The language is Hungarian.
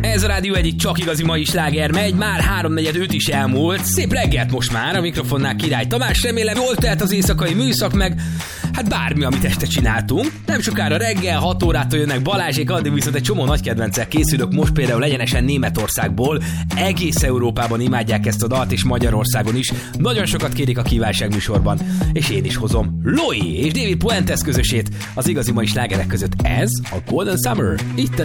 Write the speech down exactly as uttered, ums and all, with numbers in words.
Ez a rádió egyik csak igazi mai sláger megy, már háromnegyed öt is elmúlt. Szép reggelt most már, a mikrofonnál Király Tamás, remélem jól telt az éjszakai műszak, meg hát bármi, amit este csináltunk. Nem sokára reggel, hat órától jönnek Balázsék, addig viszont egy csomó nagy kedvencek készülök, most például egyenesen Németországból. Egész Európában imádják ezt a dalt, és Magyarországon is. Nagyon sokat kérik a kívánság műsorban, és én is hozom Loi és David Puentes közösét az igazi mai slágerek között. Ez a Golden Summer, itt a